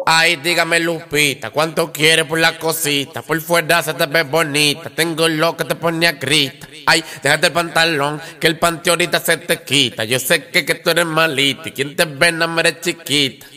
Ay, dígame Lupita, ¿cuánto quieres por la cosita? Por fuera se te ve bonita, tengo lo que te pone a grita. Ay, déjate el pantalón, que el panty ahorita se te quita. Yo sé que tú eres malita y quien te ve no me eres chiquita.